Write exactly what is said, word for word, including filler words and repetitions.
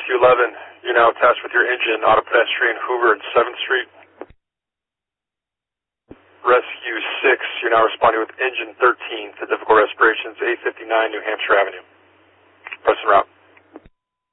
Rescue eleven, you're now attached with your engine, auto pedestrian Hoover and seventh Street. Rescue six, you're now responding with engine thirteen to difficult respirations, eight fifty-nine New Hampshire Avenue. Press en route.